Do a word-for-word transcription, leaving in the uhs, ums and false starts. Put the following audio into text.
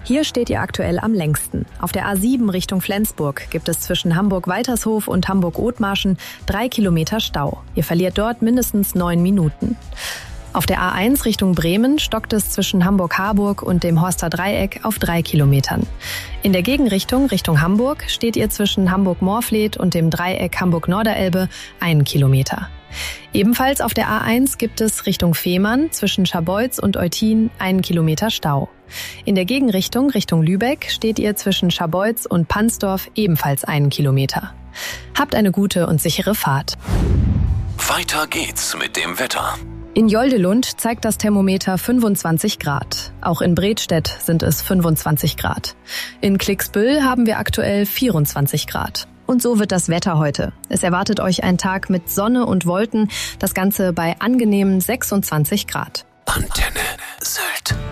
Hier steht ihr aktuell am längsten. Auf der A sieben Richtung Flensburg gibt es zwischen Hamburg-Weitershof und Hamburg-Othmarschen drei Kilometer Stau. Ihr verliert dort mindestens neun Minuten. Auf der A eins Richtung Bremen stockt es zwischen Hamburg-Harburg und dem Horster Dreieck auf drei Kilometern. In der Gegenrichtung Richtung Hamburg steht ihr zwischen Hamburg-Morfleet und dem Dreieck Hamburg-Norderelbe einen Kilometer. Ebenfalls auf der A eins gibt es Richtung Fehmarn zwischen Scharbeutz und Eutin einen Kilometer Stau. In der Gegenrichtung Richtung Lübeck steht ihr zwischen Scharbeutz und Pansdorf ebenfalls einen Kilometer. Habt eine gute und sichere Fahrt. Weiter geht's mit dem Wetter. In Joldelund zeigt das Thermometer fünfundzwanzig Grad. Auch in Bredstedt sind es fünfundzwanzig Grad. In Klicksbüll haben wir aktuell vierundzwanzig Grad. Und so wird das Wetter heute. Es erwartet euch ein Tag mit Sonne und Wolken, das Ganze bei angenehmen sechsundzwanzig Grad. Antenne Sylt.